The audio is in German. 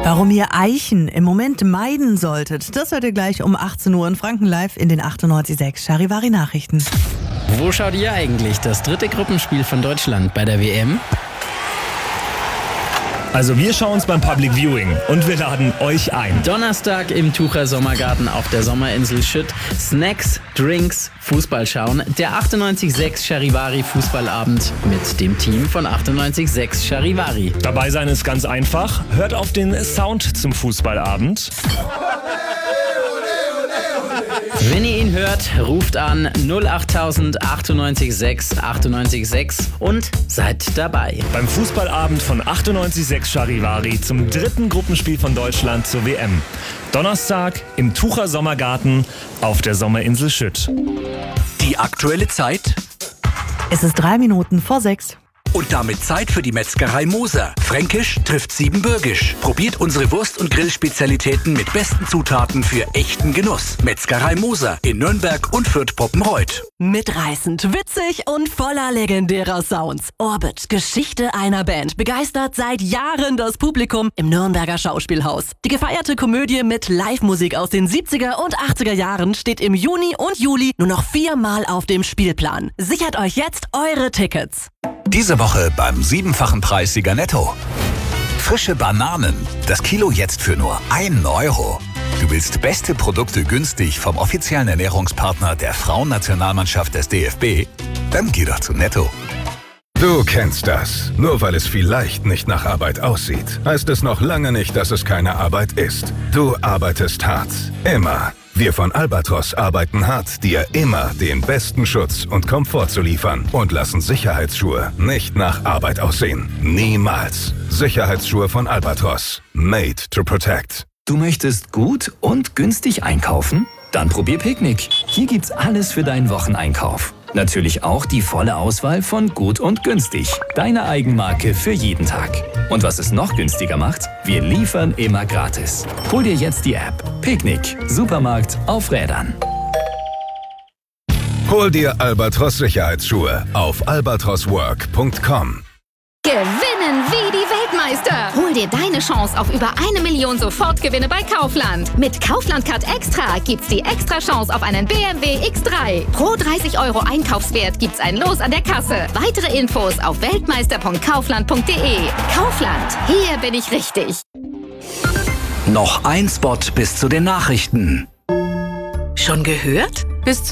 Warum ihr Eichen im Moment meiden solltet, das hört ihr gleich um 18 Uhr in Franken live in den 98.6 Charivari Nachrichten. Wo schaut ihr eigentlich das dritte Gruppenspiel von Deutschland bei der WM? Also wir schauen uns beim Public Viewing und wir laden euch ein. Donnerstag im Tucher Sommergarten auf der Sommerinsel Schütt. Snacks, Drinks, Fußball schauen. Der 98.6 Charivari Fußballabend mit dem Team von 98.6 Charivari. Dabei sein ist ganz einfach. Hört auf den Sound zum Fußballabend. Wenn ihr ihn hört, ruft an 08000 98.6 98.6 und seid dabei. Beim Fußballabend von 98.6 Charivari zum dritten Gruppenspiel von Deutschland zur WM. Donnerstag im Tucher Sommergarten auf der Sommerinsel Schütt. Die aktuelle Zeit Es ist 3 Minuten vor 6. und damit Zeit für die Metzgerei Moser. Fränkisch trifft Siebenbürgisch. Probiert unsere Wurst- und Grillspezialitäten mit besten Zutaten für echten Genuss. Metzgerei Moser in Nürnberg und Fürth-Poppenreuth. Mitreißend, witzig und voller legendärer Sounds. Orbit, Geschichte einer Band, begeistert seit Jahren das Publikum im Nürnberger Schauspielhaus. Die gefeierte Komödie mit Live-Musik aus den 70er und 80er Jahren steht im Juni und Juli nur noch 4-mal auf dem Spielplan. Sichert euch jetzt eure Tickets. Diese Woche beim 7-fachen Preissieger Netto. Frische Bananen. Das Kilo jetzt für nur 1 Euro. Du willst beste Produkte günstig vom offiziellen Ernährungspartner der Frauennationalmannschaft des DFB? Dann geh doch zu Netto. Du kennst das. Nur weil es vielleicht nicht nach Arbeit aussieht, heißt es noch lange nicht, dass es keine Arbeit ist. Du arbeitest hart. Immer. Wir von Albatros arbeiten hart, dir immer den besten Schutz und Komfort zu liefern und lassen Sicherheitsschuhe nicht nach Arbeit aussehen. Niemals. Sicherheitsschuhe von Albatros. Made to protect. Du möchtest gut und günstig einkaufen? Dann probier Picknick. Hier gibt's alles für deinen Wocheneinkauf. Natürlich auch die volle Auswahl von Gut und Günstig. Deine Eigenmarke für jeden Tag. Und was es noch günstiger macht? Wir liefern immer gratis. Hol dir jetzt die App. Picknick. Supermarkt auf Rädern. Hol dir Albatros Sicherheitsschuhe auf albatroswork.com. Gewinnen wie die Weltmeister! Hol dir deine Chance auf über 1 Million Sofortgewinne bei Kaufland. Mit Kaufland Card Extra gibt's die extra Chance auf einen BMW X3. Pro 30 Euro Einkaufswert gibt's ein Los an der Kasse. Weitere Infos auf weltmeister.kaufland.de. Kaufland, hier bin ich richtig. Noch ein Spot bis zu den Nachrichten. Schon gehört? Bis